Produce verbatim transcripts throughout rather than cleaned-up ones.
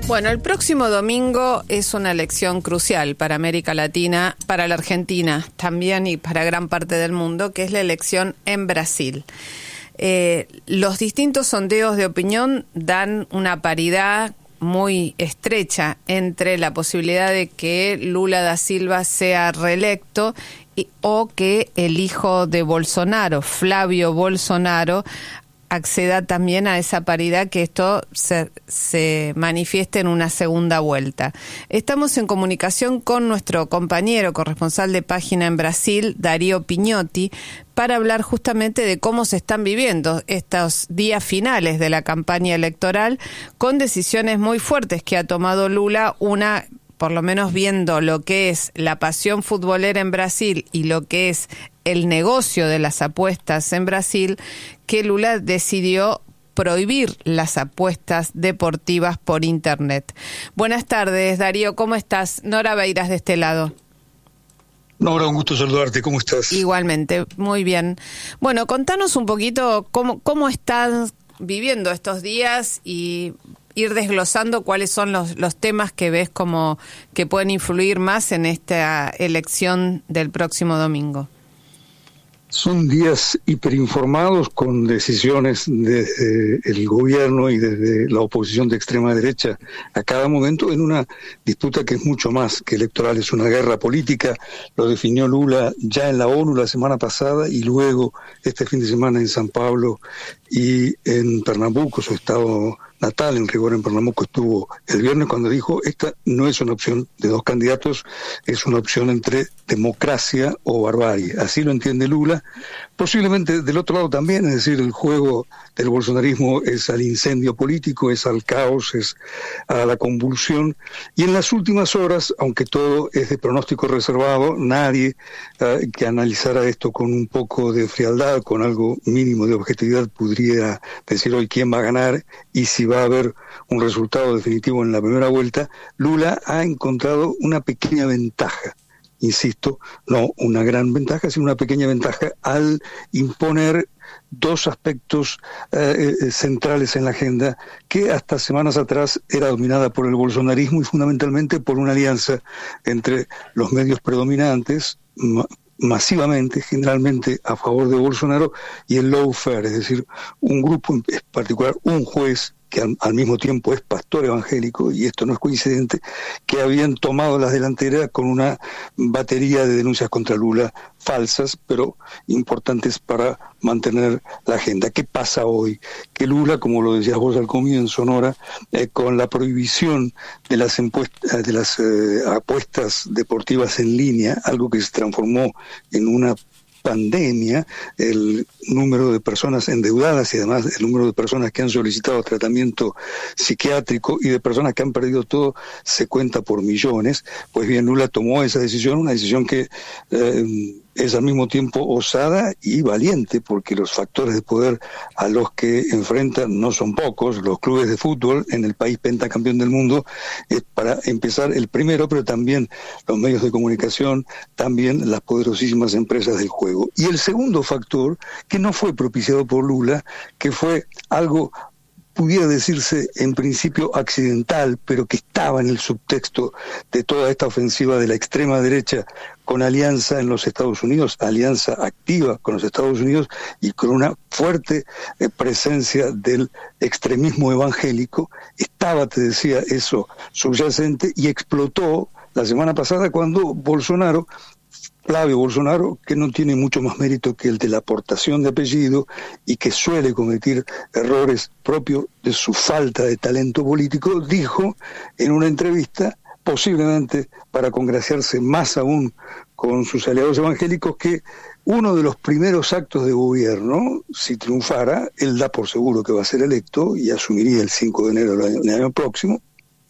Bueno, el próximo domingo es una elección crucial para América Latina, para la Argentina también y para gran parte del mundo, que es la elección en Brasil. Eh, los distintos sondeos de opinión dan una paridad muy estrecha entre la posibilidad de que Lula da Silva sea reelecto y, o que el hijo de Bolsonaro, Flavio Bolsonaro, acceda también a esa paridad, que esto se, se manifieste en una segunda vuelta. Estamos en comunicación con nuestro compañero corresponsal de Página en Brasil, Darío Pignotti, para hablar justamente de cómo se están viviendo estos días finales de la campaña electoral, con decisiones muy fuertes que ha tomado Lula, una, por lo menos viendo lo que es la pasión futbolera en Brasil y lo que es el negocio de las apuestas en Brasil, que Lula decidió prohibir las apuestas deportivas por internet. Buenas tardes, Darío, ¿cómo estás? Nora Beiras de este lado. Nora, un gusto saludarte, ¿cómo estás? Igualmente, muy bien. Bueno, contanos un poquito cómo, cómo estás viviendo estos días y ir desglosando cuáles son los, los temas que ves como que pueden influir más en esta elección del próximo domingo. Son días hiperinformados, con decisiones desde el gobierno y desde la oposición de extrema derecha a cada momento, en una disputa que es mucho más que electoral, es una guerra política. Lo definió Lula ya en la ONU la semana pasada y luego este fin de semana en San Pablo y en Pernambuco, su estado natal. En rigor, en Pernambuco estuvo el viernes cuando dijo: esta no es una opción de dos candidatos, es una opción entre democracia o barbarie. Así lo entiende Lula. Posiblemente del otro lado también, es decir, el juego del bolsonarismo es al incendio político, es al caos, es a la convulsión. Y en las últimas horas, aunque todo es de pronóstico reservado, nadie uh, que analizara esto con un poco de frialdad, con algo mínimo de objetividad, podría decir hoy quién va a ganar y si va a haber un resultado definitivo en la primera vuelta. Lula ha encontrado una pequeña ventaja. Insisto, no una gran ventaja, sino una pequeña ventaja al imponer dos aspectos eh, centrales en la agenda que hasta semanas atrás era dominada por el bolsonarismo y fundamentalmente por una alianza entre los medios predominantes, ma- masivamente, generalmente a favor de Bolsonaro, y el lawfare, es decir, un grupo en particular, un juez que al, al mismo tiempo es pastor evangélico, y esto no es coincidente, que habían tomado las delanteras con una batería de denuncias contra Lula falsas, pero importantes para mantener la agenda. ¿Qué pasa hoy? Que Lula, como lo decías vos al comienzo, Nora, eh, con la prohibición de las, empuestas, de las eh, apuestas deportivas en línea, algo que se transformó en una pandemia, el número de personas endeudadas y además el número de personas que han solicitado tratamiento psiquiátrico y de personas que han perdido todo se cuenta por millones. Pues bien, Lula tomó esa decisión, una decisión que eh, es al mismo tiempo osada y valiente, porque los factores de poder a los que enfrentan no son pocos. Los clubes de fútbol en el país pentacampeón del mundo, es para empezar el primero, pero también los medios de comunicación, también las poderosísimas empresas del juego. Y el segundo factor, que no fue propiciado por Lula, que fue algo, pudiera decirse en principio accidental, pero que estaba en el subtexto de toda esta ofensiva de la extrema derecha, con alianza en los Estados Unidos, alianza activa con los Estados Unidos y con una fuerte eh, presencia del extremismo evangélico. Estaba, te decía, eso subyacente y explotó la semana pasada cuando Bolsonaro, Flavio Bolsonaro, que no tiene mucho más mérito que el de la aportación de apellido y que suele cometer errores propios de su falta de talento político, dijo en una entrevista, posiblemente para congraciarse más aún con sus aliados evangélicos, que uno de los primeros actos de gobierno, si triunfara, él da por seguro que va a ser electo y asumiría el cinco de enero del año, del año próximo,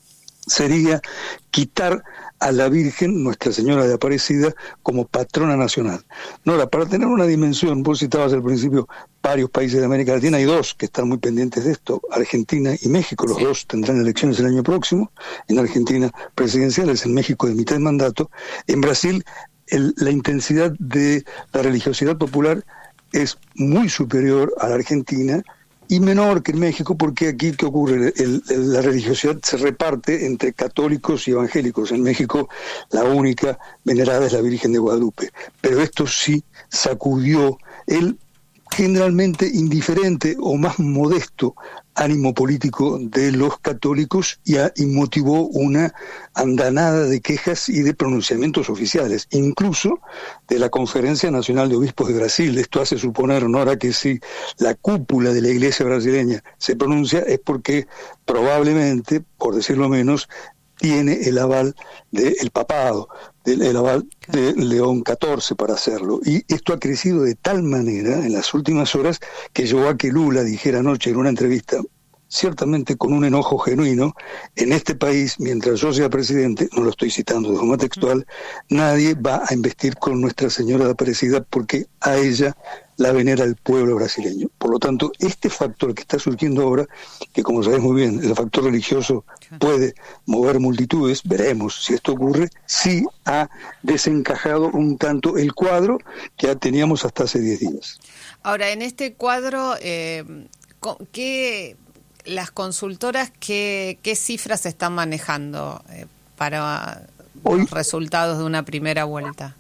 sería quitar a la Virgen, Nuestra Señora de Aparecida, como patrona nacional. Nora, para tener una dimensión, vos citabas al principio varios países de América Latina, hay dos que están muy pendientes de esto, Argentina y México. Los sí. dos tendrán elecciones el año próximo, en Argentina presidenciales, en México de mitad de mandato. En Brasil, el, la intensidad de la religiosidad popular es muy superior a la Argentina, y menor que en México, porque aquí, ¿qué ocurre? El, el, la religiosidad se reparte entre católicos y evangélicos. En México la única venerada es la Virgen de Guadalupe, pero esto sí sacudió el generalmente indiferente o más modesto ánimo político de los católicos y, a, y motivó una andanada de quejas y de pronunciamientos oficiales, incluso de la Conferencia Nacional de Obispos de Brasil. Esto hace suponer, Nora, que si la cúpula de la Iglesia brasileña se pronuncia es porque probablemente, por decirlo menos, tiene el aval del papado, del el aval de León catorce para hacerlo. Y esto ha crecido de tal manera en las últimas horas que llevó a que Lula dijera anoche en una entrevista, ciertamente con un enojo genuino, en este país, mientras yo sea presidente, no lo estoy citando de forma textual, nadie va a investir con Nuestra Señora de Aparecida porque a ella la venera el pueblo brasileño. Por lo tanto, este factor que está surgiendo ahora, que como sabes muy bien, el factor religioso puede mover multitudes, veremos si esto ocurre, sí ha desencajado un tanto el cuadro que teníamos hasta hace diez días. Ahora, en este cuadro, eh, ¿qué, las consultoras, qué, qué cifras están manejando eh, para Hoy, los resultados de una primera vuelta?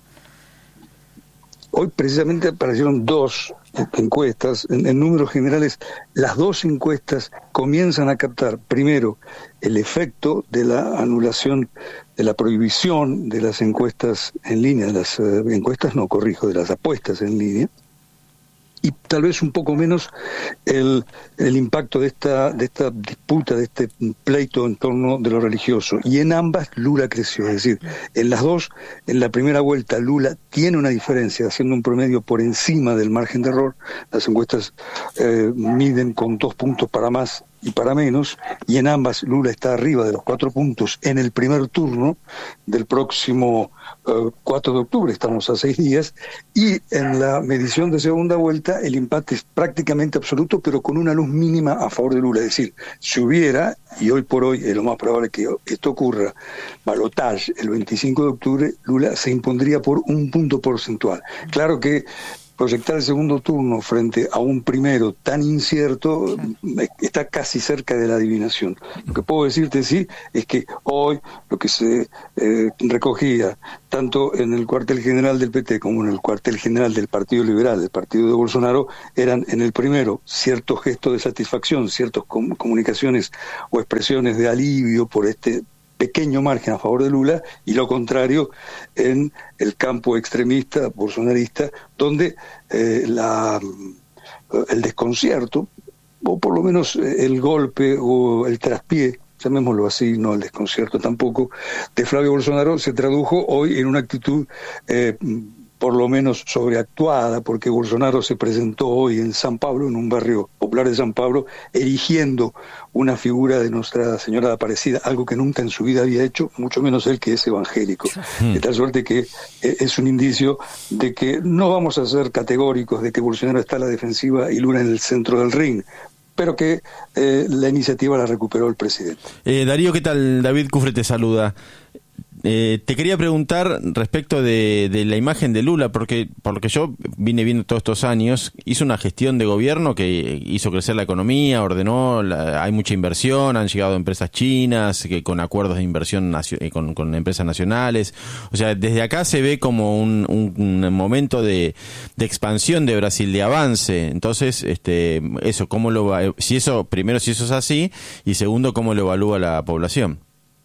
Hoy precisamente aparecieron dos encuestas, en, en números generales las dos encuestas comienzan a captar primero el efecto de la anulación, de la prohibición de las encuestas en línea, de las uh, encuestas no, corrijo, de las apuestas en línea, y tal vez un poco menos el, el impacto de esta, de esta disputa, de este pleito en torno de lo religioso. Y en ambas Lula creció, es decir, en las dos, en la primera vuelta Lula tiene una diferencia, haciendo un promedio por encima del margen de error. Las encuestas eh, miden con dos puntos para más y para menos, y en ambas Lula está arriba de los cuatro puntos en el primer turno del próximo uh, cuatro de octubre, estamos a seis días, y en la medición de segunda vuelta el empate es prácticamente absoluto, pero con una luz mínima a favor de Lula. Es decir, si hubiera, y hoy por hoy es lo más probable que esto ocurra, balotaje el veinticinco de octubre, Lula se impondría por un punto porcentual. Claro que proyectar el segundo turno frente a un primero tan incierto está casi cerca de la adivinación. Lo que puedo decirte, sí, es que hoy lo que se eh, recogía tanto en el cuartel general del P T como en el cuartel general del Partido Liberal, del partido de Bolsonaro, eran en el primero ciertos gestos de satisfacción, ciertas com- comunicaciones o expresiones de alivio por este pequeño margen a favor de Lula, y lo contrario en el campo extremista, bolsonarista, donde eh, la, el desconcierto, o por lo menos el golpe o el traspié, llamémoslo así, no el desconcierto tampoco, de Flavio Bolsonaro se tradujo hoy en una actitud eh, por lo menos sobreactuada, porque Bolsonaro se presentó hoy en San Pablo, en un barrio popular de San Pablo, erigiendo una figura de Nuestra Señora de Aparecida, algo que nunca en su vida había hecho, mucho menos él, que es evangélico. Mm. De tal suerte que eh, es un indicio de que no vamos a ser categóricos de que Bolsonaro está a la defensiva y Lula en el centro del ring, pero que eh, la iniciativa la recuperó el presidente. Eh, Darío, ¿qué tal? David Cufre te saluda. Eh, te quería preguntar respecto de, de la imagen de Lula, porque por lo que yo vine viendo todos estos años, hizo una gestión de gobierno que hizo crecer la economía, ordenó, la, hay mucha inversión, han llegado empresas chinas que con acuerdos de inversión nacio, con, con empresas nacionales, o sea, desde acá se ve como un, un, un momento de, de expansión de Brasil, de avance. Entonces, este, eso, cómo lo va, si eso, primero si eso es así, y segundo, cómo lo evalúa la población.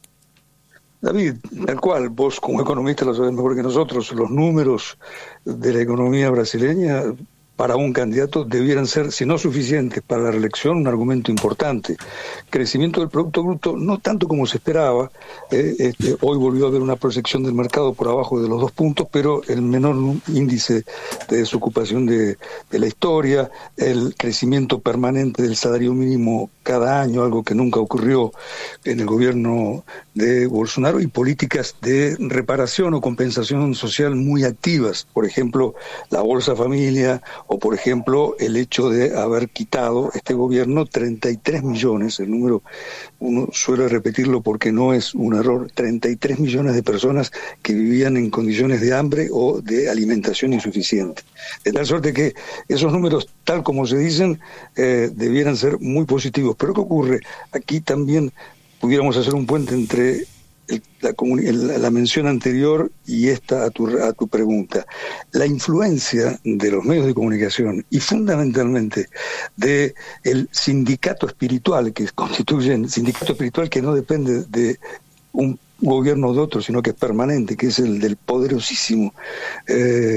David, tal cual, vos como economista lo sabés mejor que nosotros, los números de la economía brasileña para un candidato debieran ser, si no suficientes para la reelección, un argumento importante. Crecimiento del Producto Bruto, no tanto como se esperaba, eh, este, hoy volvió a haber una proyección del mercado por abajo de los dos puntos, pero el menor índice de desocupación de, de la historia, el crecimiento permanente del salario mínimo cada año, algo que nunca ocurrió en el gobierno de Bolsonaro, y políticas de reparación o compensación social muy activas, por ejemplo, la Bolsa Familia o por ejemplo el hecho de haber quitado este gobierno treinta y tres millones, el número uno suele repetirlo porque no es un error, treinta y tres millones de personas que vivían en condiciones de hambre o de alimentación insuficiente. De tal suerte que esos números, tal como se dicen, eh, debieran ser muy positivos. Pero ¿qué ocurre? Aquí también pudiéramos hacer un puente entre el, la, el, la mención anterior y esta a tu, a tu pregunta. La influencia de los medios de comunicación y fundamentalmente de el sindicato espiritual que constituyen, sindicato espiritual que no depende de un gobierno de otro, sino que es permanente, que es el del poderosísimo eh,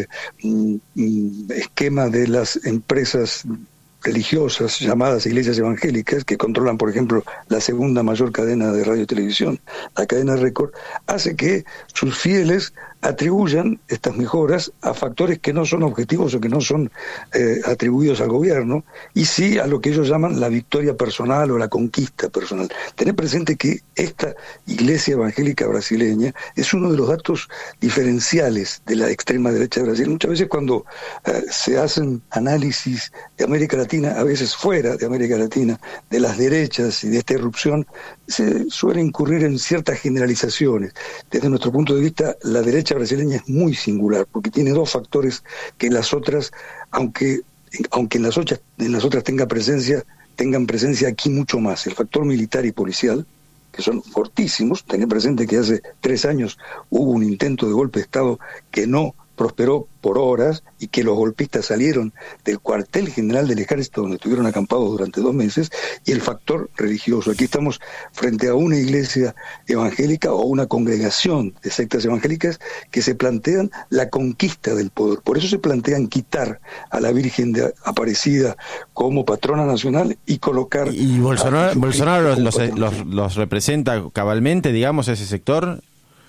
esquema de las empresas religiosas llamadas iglesias evangélicas, que controlan, por ejemplo, la segunda mayor cadena de radio y televisión, la cadena Record, hace que sus fieles atribuyan estas mejoras a factores que no son objetivos o que no son eh, atribuidos al gobierno, y sí a lo que ellos llaman la victoria personal o la conquista personal. Tener presente que esta iglesia evangélica brasileña es uno de los datos diferenciales de la extrema derecha de Brasil. Muchas veces cuando eh, se hacen análisis de América Latina, a veces fuera de América Latina, de las derechas y de esta irrupción, se suele incurrir en ciertas generalizaciones. Desde nuestro punto de vista, la derecha brasileña es muy singular, porque tiene dos factores que las otras, aunque, aunque en las otras, en las otras tenga presencia, tengan presencia aquí mucho más. El factor militar y policial, que son fortísimos. Tener presente que hace tres años hubo un intento de golpe de Estado que no prosperó por horas y que los golpistas salieron del cuartel general del ejército donde estuvieron acampados durante dos meses, y el factor religioso. Aquí estamos frente a una iglesia evangélica o una congregación de sectas evangélicas que se plantean la conquista del poder. Por eso se plantean quitar a la Virgen de Aparecida como patrona nacional y colocar... ¿Y Bolsonaro, Bolsonaro los, los, los, los representa cabalmente, digamos, a ese sector?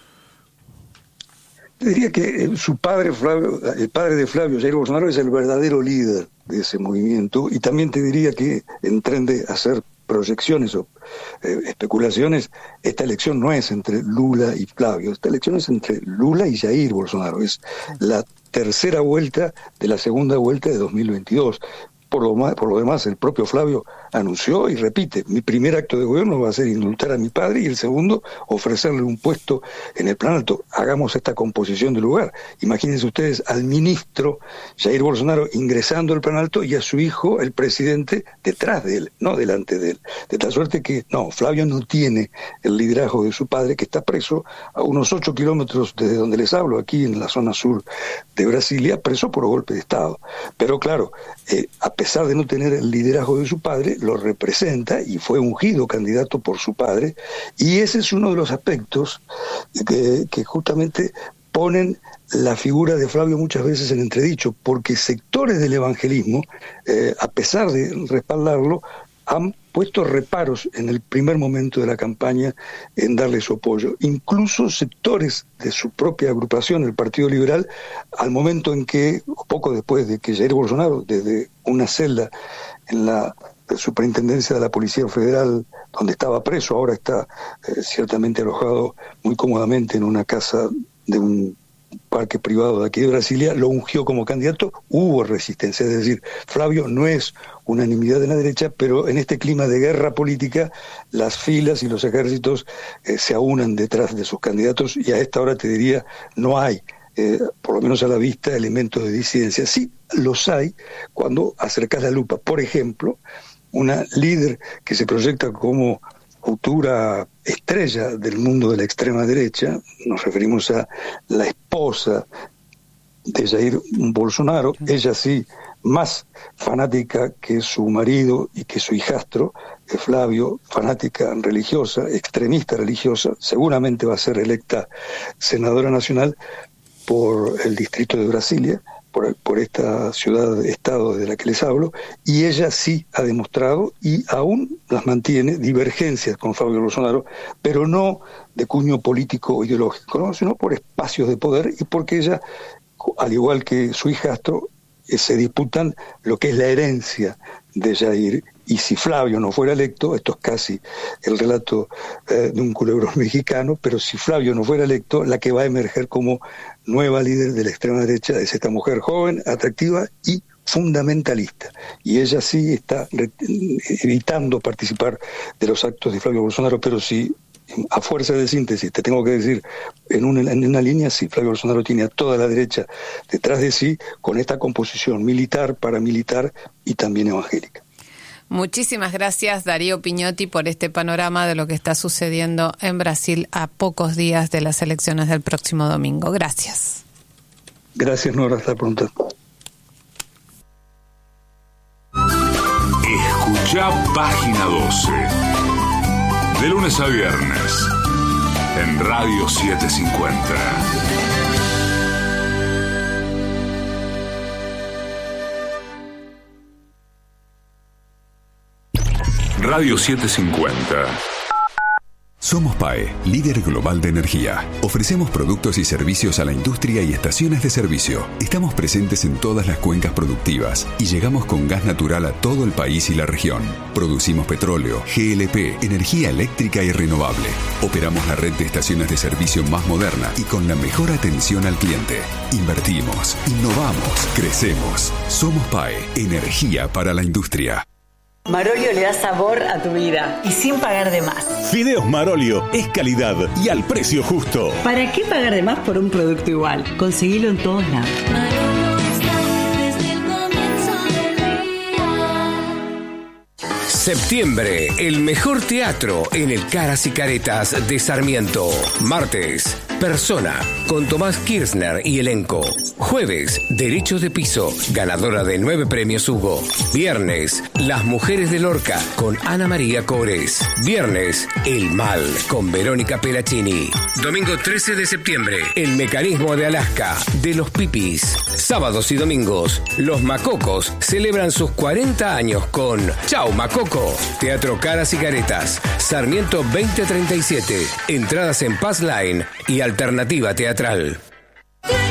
Te diría que su padre, Flavio, el padre de Flavio, Jair Bolsonaro, es el verdadero líder de ese movimiento, y también te diría que, en tren de hacer proyecciones o eh, especulaciones, esta elección no es entre Lula y Flavio, esta elección es entre Lula y Jair Bolsonaro, es la tercera vuelta de la segunda vuelta de dos mil veintidós. Por lo, más, por lo demás, el propio Flavio anunció y repite: mi primer acto de gobierno va a ser indultar a mi padre, y el segundo, ofrecerle un puesto en el Planalto. Hagamos esta composición del lugar. Imagínense ustedes al ministro Jair Bolsonaro ingresando al Planalto y a su hijo, el presidente, detrás de él, no delante de él. De tal suerte que, no, Flavio no tiene el liderazgo de su padre, que está preso a unos ocho kilómetros desde donde les hablo, aquí en la zona sur de Brasilia, preso por golpe de Estado. Pero claro, eh, a A pesar de no tener el liderazgo de su padre, lo representa y fue ungido candidato por su padre, y ese es uno de los aspectos que, que justamente ponen la figura de Flavio muchas veces en entredicho, porque sectores del evangelismo, eh, a pesar de respaldarlo, han puesto reparos en el primer momento de la campaña en darle su apoyo. Incluso sectores de su propia agrupación, el Partido Liberal, al momento en que, poco después de que Jair Bolsonaro, desde una celda en la superintendencia de la Policía Federal, donde estaba preso, ahora está eh, ciertamente alojado muy cómodamente en una casa de un parque privado de aquí de Brasilia, lo ungió como candidato, hubo resistencia. Es decir, Flavio no es unanimidad de la derecha, pero en este clima de guerra política, las filas y los ejércitos eh, se aunan detrás de sus candidatos, y a esta hora te diría, no hay, eh, por lo menos a la vista, elementos de disidencia. Sí los hay cuando acercas la lupa. Por ejemplo, una líder que se proyecta como futura estrella del mundo de la extrema derecha, nos referimos a la esposa de Jair Bolsonaro, ella sí, más fanática que su marido y que su hijastro, Flavio, fanática religiosa, extremista religiosa, seguramente va a ser electa senadora nacional por el distrito de Brasilia, por, por esta ciudad-estado de la que les hablo, y ella sí ha demostrado y aún las mantiene divergencias con Flavio Bolsonaro, pero no de cuño político o ideológico, ¿no? Sino por espacios de poder, y porque ella, al igual que su hijastro, eh, se disputan lo que es la herencia de Jair. Y si Flavio no fuera electo, esto es casi el relato eh, de un culebrón mexicano, pero si Flavio no fuera electo, la que va a emerger como nueva líder de la extrema derecha es esta mujer joven, atractiva y fundamentalista, y ella sí está evitando participar de los actos de Flavio Bolsonaro, pero sí, a fuerza de síntesis, te tengo que decir, en una, en una línea, sí, Flavio Bolsonaro tiene a toda la derecha detrás de sí, con esta composición militar, paramilitar y también evangélica. Muchísimas gracias, Darío Piñotti, por este panorama de lo que está sucediendo en Brasil a pocos días de las elecciones del próximo domingo. Gracias. Gracias, Nora, hasta pronto. Escuchá Página doce. De lunes a viernes, en Radio setecientos cincuenta. Radio setecientos cincuenta. Somos P A E, líder global de energía. Ofrecemos productos y servicios a la industria y estaciones de servicio. Estamos presentes en todas las cuencas productivas y llegamos con gas natural a todo el país y la región. Producimos petróleo, G L P, energía eléctrica y renovable. Operamos la red de estaciones de servicio más moderna y con la mejor atención al cliente. Invertimos, innovamos, crecemos. Somos P A E, energía para la industria. Marolio le da sabor a tu vida y sin pagar de más. Fideos Marolio es calidad y al precio justo. ¿Para qué pagar de más por un producto igual? Conseguilo en todos lados. Marolio está desde el comienzo del día. Septiembre, el mejor teatro en el Caras y Caretas de Sarmiento. Martes, Persona, con Tomás Kirchner y elenco. Jueves, Derechos de Piso, ganadora de nueve premios Hugo. Viernes, Las Mujeres de Lorca, con Ana María Cores. Viernes, El Mal, con Verónica Peraccini. Domingo trece de septiembre, El Mecanismo de Alaska, de los Pipis. Sábados y domingos, Los Macocos celebran sus cuarenta años con Chau Macoco. Teatro Caras y Caretas, Sarmiento veinte treinta y siete. Entradas en Pass Line y Alternativa Teatral.